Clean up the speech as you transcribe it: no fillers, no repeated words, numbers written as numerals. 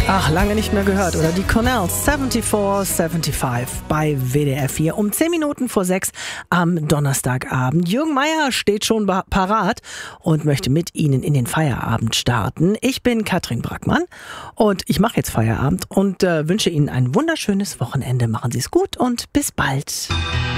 Ach, lange nicht mehr gehört, oder? Die Cornells 74-75 bei WDR 4 um 10 Minuten vor 6 am Donnerstagabend. Jürgen Meier steht schon parat und möchte mit Ihnen in den Feierabend starten. Ich bin Katrin Brackmann und ich mache jetzt Feierabend und wünsche Ihnen ein wunderschönes Wochenende. Machen Sie es gut und bis bald.